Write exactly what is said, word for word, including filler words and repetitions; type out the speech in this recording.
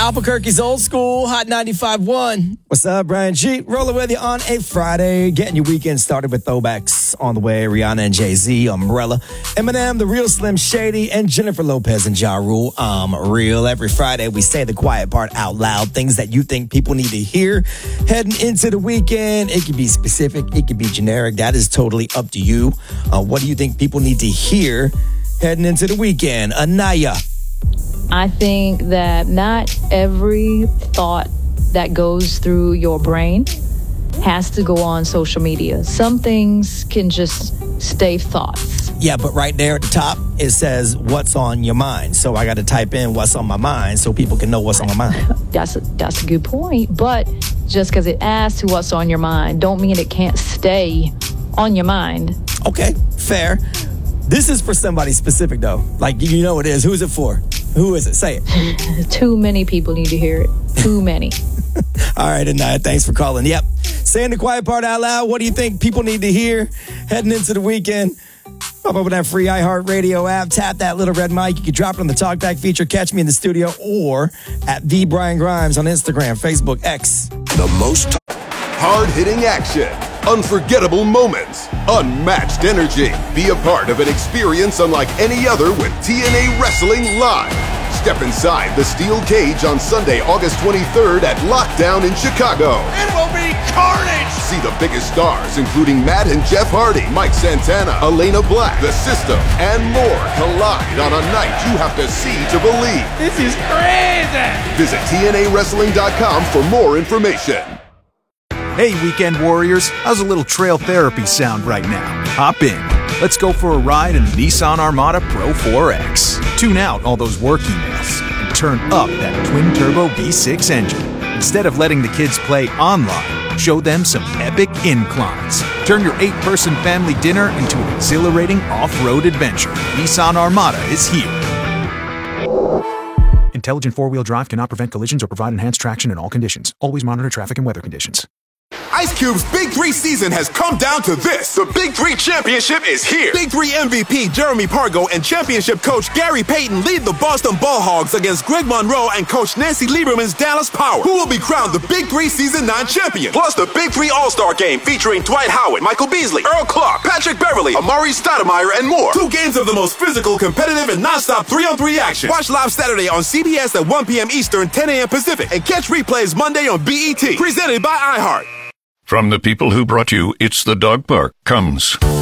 Albuquerque's old school, Hot ninety-five point one. What's up, Brian G? Rolling with you on a Friday. Getting your weekend started with throwbacks on the way. Rihanna and Jay-Z, Umbrella, Eminem, The Real Slim Shady, and Jennifer Lopez and Ja Rule. Um, real. Every Friday, we say the quiet part out loud. Things that you think people need to hear heading into the weekend. It could be specific. It could be generic. That is totally up to you. Uh, what do you think people need to hear heading into the weekend? Anaya. I think that not every thought that goes through your brain has to go on social media. Some things can just stay thoughts. Yeah, but right there at the top, it says what's on your mind. So I got to type in what's on my mind so people can know what's on my mind. That's a, that's a good point. But just because it asks what's on your mind don't mean it can't stay on your mind. Okay, fair. This is for somebody specific, though. Like, you know it is. Who's it for? Who is it? Say it. Too many people need to hear it. Too many. All right, Anaya, thanks for calling. Yep. Saying the quiet part out loud. What do you think people need to hear heading into the weekend? Pop up with that free iHeartRadio app. Tap that little red mic. You can drop it on the TalkBack feature. Catch me in the studio or at the Brian Grimes on Instagram, Facebook, X. The most hard-hitting action, unforgettable moments, unmatched energy. Be a part of an experience unlike any other with T N A Wrestling Live. Step inside the steel cage on Sunday, August twenty-third at Lockdown in Chicago. It will be carnage! See the biggest stars, including Matt and Jeff Hardy, Mike Santana, Elena Black, The System, and more collide on a night you have to see to believe. This is crazy! Visit T N A wrestling dot com for more information. Hey, Weekend Warriors, how's a little trail therapy sound right now? Hop in. Let's go for a ride in the Nissan Armada Pro four X. Tune out all those work emails and turn up that twin-turbo V six engine. Instead of letting the kids play online, show them some epic inclines. Turn your eight-person family dinner into an exhilarating off-road adventure. Nissan Armada is here. Intelligent four-wheel drive cannot prevent collisions or provide enhanced traction in all conditions. Always monitor traffic and weather conditions. Ice Cube's Big Three season has come down to this. The Big Three Championship is here. Big Three M V P Jeremy Pargo and championship coach Gary Payton lead the Boston Ball Hogs against Greg Monroe and coach Nancy Lieberman's Dallas Power, who will be crowned the Big Three Season nine champion. Plus the Big Three All-Star Game featuring Dwight Howard, Michael Beasley, Earl Clark, Patrick Beverly, Amari Stoudemire, and more. Two games of the most physical, competitive, and non-stop three-on-three action. Watch live Saturday on C B S at one p.m. Eastern, ten a.m. Pacific, and catch replays Monday on B E T. Presented by iHeart. From the people who brought you It's the Dog Park comes